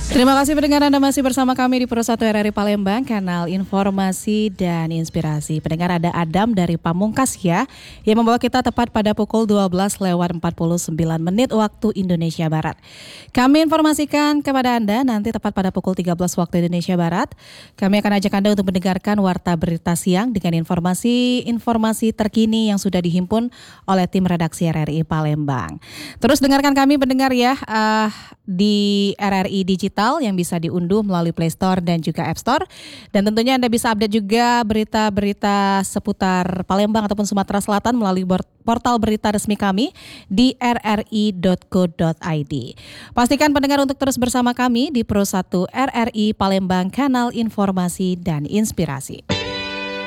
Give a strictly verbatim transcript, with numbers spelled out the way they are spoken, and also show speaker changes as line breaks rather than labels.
Terima kasih pendengar, Anda masih bersama kami di Pro satu R R I Palembang, kanal informasi dan inspirasi. Pendengar, ada Adam dari Pamungkas ya, yang membawa kita tepat pada pukul dua belas lewat empat puluh sembilan menit waktu Indonesia Barat. Kami informasikan kepada Anda nanti tepat pada pukul tiga belas waktu Indonesia Barat. Kami akan ajak Anda untuk mendengarkan Warta Berita Siang dengan informasi-informasi terkini yang sudah dihimpun oleh tim redaksi R R I Palembang. Terus dengarkan kami pendengar ya, uh, di R R I Digital yang bisa diunduh melalui Play Store dan juga App Store. Dan tentunya Anda bisa update juga berita-berita seputar Palembang ataupun Sumatera Selatan melalui portal berita resmi kami di r r i dot co dot i d. Pastikan pendengar untuk terus bersama kami di Pro satu R R I Palembang, kanal informasi dan inspirasi.